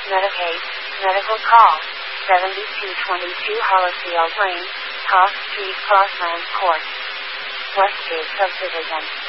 Medicaid, medical call, 7222 Hollisfield Lane, Cross Street, Crosslands Court, Westgate Subdivision.